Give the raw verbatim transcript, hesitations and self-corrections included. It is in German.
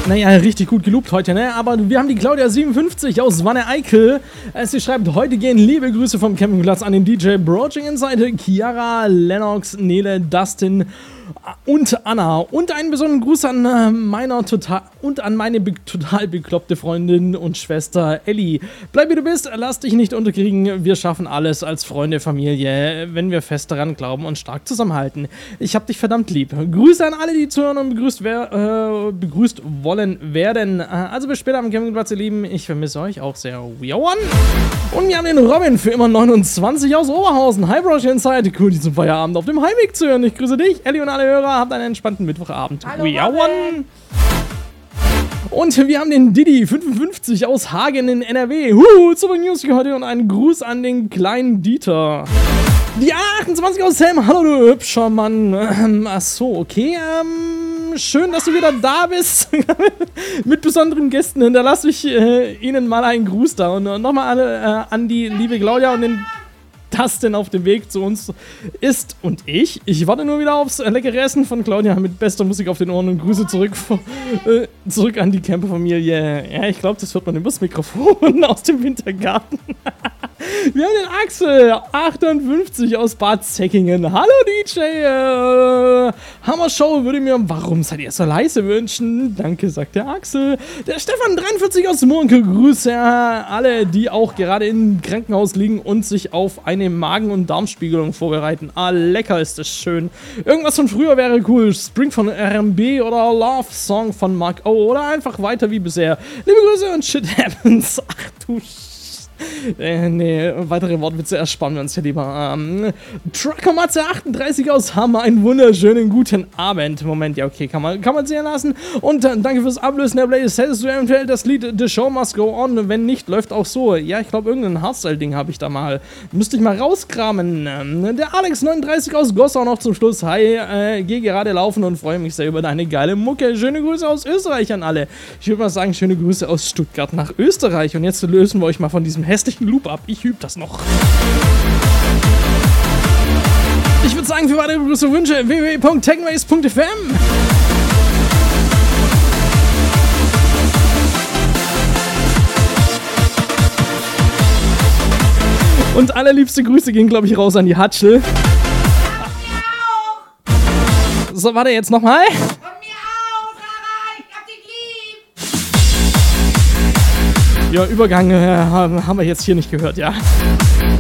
Naja, richtig gut gelobt heute, ne? Aber wir haben die Claudia siebenundfünfzig aus Wanne-Eickel. Sie schreibt, heute gehen liebe Grüße vom Campingplatz an den D J Broaching Inside, Chiara, Lennox, Nele, Dustin und Anna. Und einen besonderen Gruß an meiner total und an meine be total bekloppte Freundin und Schwester Elli. Bleib wie du bist, lass dich nicht unterkriegen. Wir schaffen alles als Freunde, Familie, wenn wir fest daran glauben und stark zusammenhalten. Ich hab dich verdammt lieb. Grüße an alle, die zuhören und begrüßt, wer, äh, begrüßt wollen werden. Also bis später am Campingplatz, ihr Lieben. Ich vermisse euch auch sehr. We are one. Und wir haben den Robin für immer neunundzwanzig aus Oberhausen. Hi, Broach Inside. Cool, diesen Feierabend auf dem Heimweg zu hören. Ich grüße dich, Elli und alle Hörer. Habt einen entspannten Mittwochabend. Hallo, We are one. Und wir haben den Didi fünfundfünfzig aus Hagen in N R W. Huhu, zur News für heute und einen Gruß an den kleinen Dieter. Die A achtundzwanzig aus Helm. Hallo, du hübscher Mann. Ähm, ach so, okay. Ähm, schön, dass du wieder da bist. Mit besonderen Gästen hinterlasse ich äh, Ihnen mal einen Gruß da. Und äh, nochmal äh, an die liebe Claudia und den Dustin auf dem Weg zu uns ist und ich. Ich warte nur wieder aufs leckere Essen von Claudia mit bester Musik auf den Ohren und Grüße zurück, äh, zurück an die Camperfamilie. Ja, ich glaube, das hört man übers Mikrofon aus dem Wintergarten. Wir haben den Axel achtundfünfzig aus Bad Säckingen. Hallo D J. Äh, Hammer Show würde mir Warum seid ihr so leise wünschen. Danke, sagt der Axel. Der Stefan dreiundvierzig aus Murke. Grüße alle, die auch gerade im Krankenhaus liegen und sich auf eine Magen- und Darmspiegelung vorbereiten. Ah, lecker ist das schön. Irgendwas von früher wäre cool. Spring von R M B oder Love Song von Mark O. Oder einfach weiter wie bisher. Liebe Grüße und Shit Happens. Ach du Sch Äh, nee, weitere Wortwitze ersparen wir uns hier lieber. Ähm, Truckermatze achtunddreißig aus Hammer, einen wunderschönen guten Abend. Moment, ja, okay, kann man, kann man sehen lassen. Und äh, danke fürs Ablösen der Playlist. Hättest du eventuell das Lied The Show Must Go On? Wenn nicht, läuft auch so. Ja, ich glaube, irgendein Hardstyle-Ding habe ich da mal. Müsste ich mal rauskramen. Ähm, der Alex neununddreißig aus Gossau noch zum Schluss. Hi, äh, geh gerade laufen und freue mich sehr über deine geile Mucke. Schöne Grüße aus Österreich an alle. Ich würde mal sagen, schöne Grüße aus Stuttgart nach Österreich. Und jetzt lösen wir euch mal von diesem hässlichen Loop ab. Ich übe das noch. Ich würde sagen, für weitere Grüße und Wünsche w w w punkt technways punkt f m. Und allerliebste Grüße gehen, glaube ich, raus an die Hatschel. So, warte, jetzt nochmal. Ja, Übergang äh, haben wir jetzt hier nicht gehört, ja.